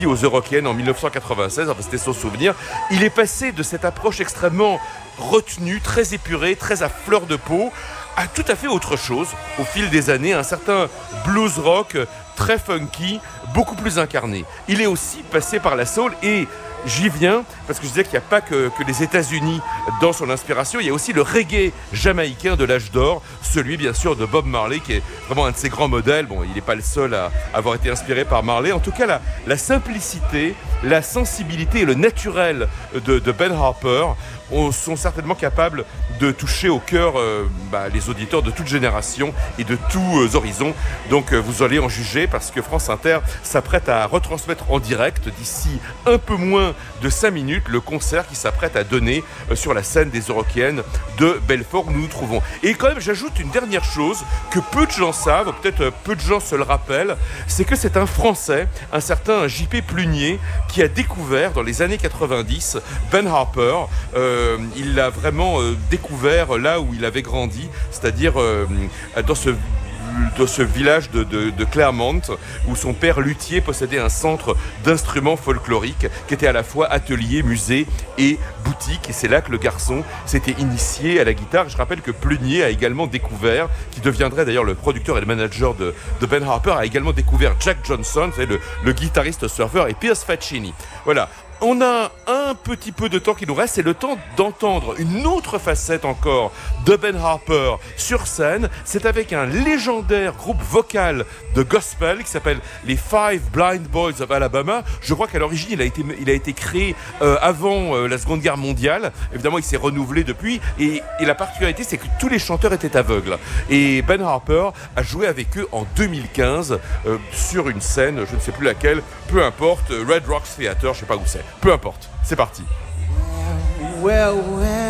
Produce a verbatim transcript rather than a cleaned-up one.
aux Eurockéennes en dix-neuf cent quatre-vingt-seize, enfin c'était son souvenir. Il est passé de cette approche extrêmement retenue, très épurée, très à fleur de peau, à tout à fait autre chose au fil des années, un certain blues rock très funky, beaucoup plus incarné. Il est aussi passé par la soul et j'y viens parce que je disais qu'il n'y a pas que, que les États-Unis dans son inspiration, il y a aussi le reggae jamaïcain de l'âge d'or, celui bien sûr de Bob Marley qui est vraiment un de ses grands modèles. Bon, il n'est pas le seul à avoir été inspiré par Marley. En tout cas, la, la simplicité, la sensibilité et le naturel de, de Ben Harper on, sont certainement capables de toucher au cœur euh, bah, les auditeurs de toute génération et de tous euh, horizons. Donc euh, vous allez en juger parce que France Inter s'apprête à retransmettre en direct d'ici un peu moins de cinq minutes le concert qui s'apprête à donner euh, sur la scène des Eurockéennes de Belfort où nous nous trouvons. Et quand même, j'ajoute une dernière chose que peu de gens savent, peut-être euh, peu de gens se le rappellent, c'est que c'est un Français, un certain J P Plunier, qui a découvert dans les années quatre-vingt-dix Ben Harper. Euh, il l'a vraiment euh, découvert là où il avait grandi, c'est-à-dire euh, dans ce dans ce village de, de, de Clermont où son père luthier possédait un centre d'instruments folkloriques qui était à la fois atelier, musée et boutique, et c'est là que le garçon s'était initié à la guitare. Je rappelle que Plunier a également découvert, qui deviendrait d'ailleurs le producteur et le manager de, de Ben Harper, a également découvert Jack Johnson, c'est le, le guitariste surfeur, et Piers Faccini. Voilà. On a un petit peu de temps qui nous reste, c'est le temps d'entendre une autre facette encore de Ben Harper sur scène. C'est avec un légendaire groupe vocal de gospel qui s'appelle les Five Blind Boys of Alabama. Je crois qu'à l'origine, il a été, il a été créé euh, avant euh, la Seconde Guerre mondiale. Évidemment, il s'est renouvelé depuis. Et, et la particularité, c'est que tous les chanteurs étaient aveugles. Et Ben Harper a joué avec eux en deux mille quinze euh, sur une scène, je ne sais plus laquelle, peu importe, Red Rocks Theatre, je ne sais pas où c'est. Peu importe, c'est parti. Well, well.